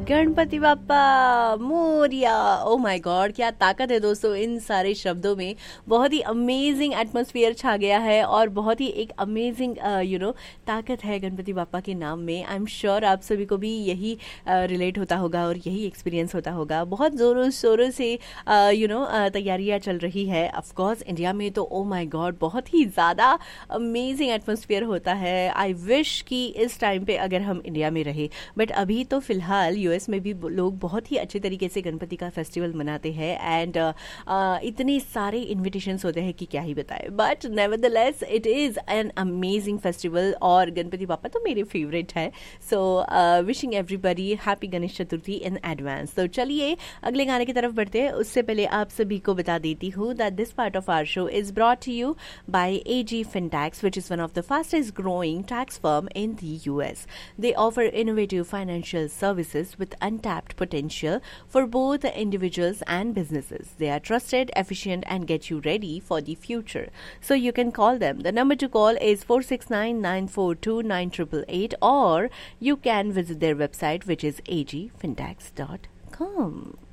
Ganpati Bappa Moriya. Oh my God, क्या ताकत है दोस्तों इन सारे शब्दों में। बहुत ही अमेजिंग एटमॉस्फेयर छा गया है और बहुत ही एक अमेजिंग ताकत है गणपति बाप्पा के नाम में। आई एम श्योर आप सभी को भी यही रिलेट होता होगा और यही एक्सपीरियंस होता होगा। बहुत जोरों शोरों से तैयारियां चल रही है। ऑफ कोर्स इंडिया में तो ओ माय गॉड बहुत ही ज़्यादा अमेजिंग एटमॉस्फेयर होता है। आई विश कि इस टाइम पे अगर हम इंडिया में रहे, बट अभी तो फिलहाल यूएस में भी लोग बहुत ही अच्छे तरीके से गणपति का फेस्टिवल मनाते हैं एंड इतने सारे इन्विटेशंस होते हैं कि क्या ही बताए। But nevertheless it is an amazing festival और गणपति पापा तो मेरे फेवरेट है। So wishing everybody happy Ganesh Chaturthi in advance. तो चलिए अगले गाने की तरफ बढ़ते हैं। उससे पहले आप सभी को बता देती हूँ that this part of our show is brought to you bye AG Fintax, which is one of the fastest growing tax firm in the US. They offer innovative financial services with untapped potential for both individuals and businesses. They are trusted, efficient, and get you ready for the future. So you can call them. The number to call is 469-942-9888, or you can visit their website, which is agfintax.com.